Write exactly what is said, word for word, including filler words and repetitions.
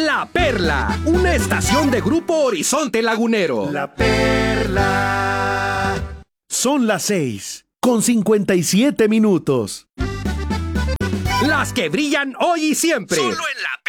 La Perla, una estación de Grupo Horizonte Lagunero. La Perla. Son las seis, con cincuenta y siete minutos. Las que brillan hoy y siempre. Solo en La